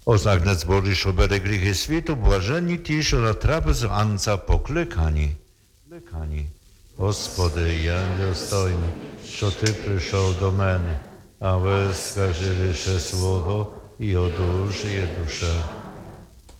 Ознак надзборі, що бере гріхи світу, блаженні ті, що на трапезу Анца покликані. Господи, я недостойний, що Ти прийшов до мене, але скажи лише слово, і одужає душа